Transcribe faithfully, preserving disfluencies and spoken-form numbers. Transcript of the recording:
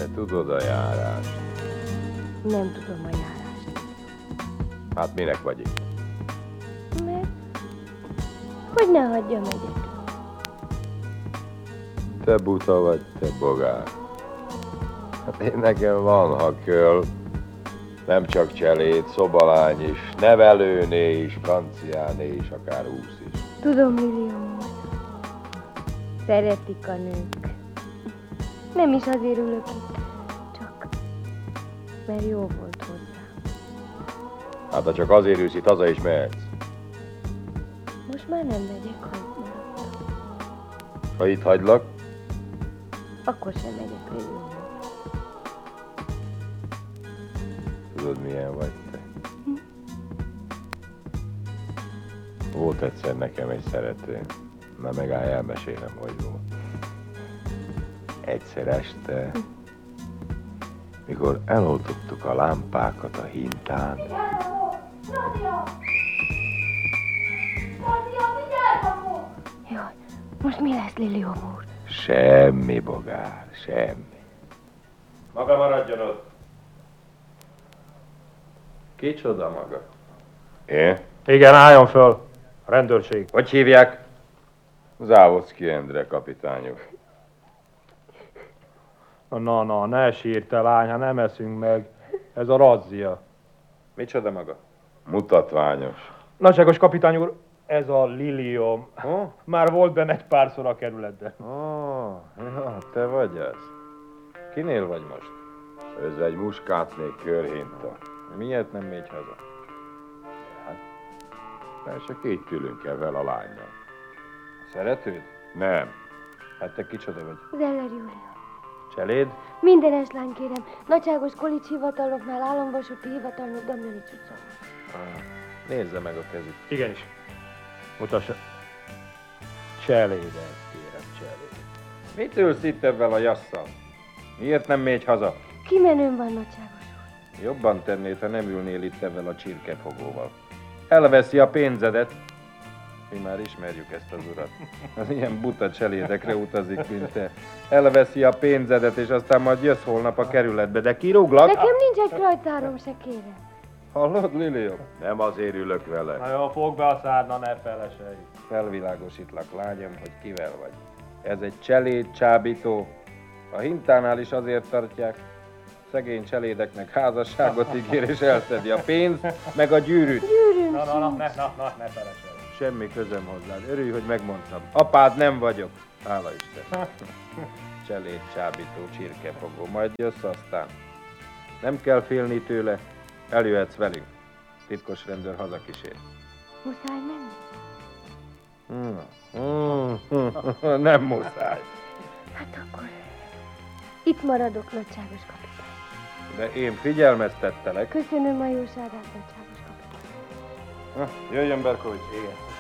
Te tudod a járást? Nem tudom a járást. Hát minek vagy itt? Mert hogy ne hagyjam egyedül. Te buta vagy, te bogár. Hát én nekem van, ha köl. Nem csak cseléd, szobalány is, nevelőné is, franciáné is, akár húsz is. Tudom, millió úr. Szeretik a nők. Nem is azért ülök itt, csak mert jó volt hozzá. Hát ha csak azért ülsz itt, haza is mehetsz. Most már nem megyek, ha itt maradtam. Ha itt hagylak, Akkor sem megyek, millió úr. tudod milyen vagy te? Volt egyszer nekem egy szeretőm. Na megállj, elmesélem, hogy volt. Egyszer este, mikor eloltottuk a lámpákat a hintán, Jaj, most mi lesz, Lilió úr? semmi, bogár, semmi. Maga maradjon ott. Kicsoda maga? Én? Igen, álljon föl. A rendőrség. Hogy hívják? Závodszki Endre, kapitányok. Na, na, ne sírj te lány, ha nem eszünk meg. Ez a razzia. Micsoda maga? Mutatványos. Nagyságos kapitány úr, ez a Lilium. Oh? Már volt benne egy párszor a kerületben. Oh, ja, te vagy az. Kinél vagy most? Ez egy muskátné körhinta. Miért nem mégy haza? Persze itt ülünk ezzel a lánynal. Szeretőd? Nem. Hát te kicsoda vagy? Zeller Júlia. Cseléd? Mindenes lány, kérem. Nagyságos Kolics hivatalnoknál államvasúti hivatalnok Damjanics utca. Ah, nézze meg a kezét. Igenis. Mutassa. Cselédet, kérem, cseléd. Mit ülsz itt ebben a jasszal? Miért nem mégy haza? Kimenőm van, nagyságos úr. Jobban tennéd, ha nem ülnél itt ebben a csirkefogóval. Elveszi a pénzedet. Mi már ismerjük ezt az urat. Az ilyen buta cselédekre utazik, mint te. Elveszi a pénzedet, és aztán majd jössz holnap a kerületbe, de kirúglak. Nekem nincs egy krajtárom se, kérem. Hallod, Lilium? Nem azért ülök vele. Na jó, fogd be a szádna, ne feleselj. Felvilágosítlak, lányom, hogy kivel vagy. Ez egy cseléd csábító. A hintánál is azért tartják. Szegény cselédeknek házasságot ígér, és elszedi a pénzt, meg a gyűrűt. Gyűrűm Na, na, na, sincs. ne, na, na, ne feleselj. Semmi közöm hozzád. Örülj, hogy megmondtam. Apád nem vagyok. Hála Isten. Cseléd csábító, csirkefogó. Majd jössz aztán. Nem kell félni tőle. Eljöhetsz velünk. Titkos rendőr hazakísér. Muszáj menni? Hmm. Hmm. Nem muszáj. Hát akkor itt maradok, nagyságos kapitány. De én figyelmeztettelek. Köszönöm a jóságát, nagyságos kapitány. Jöjjön, Berkovics. Igen.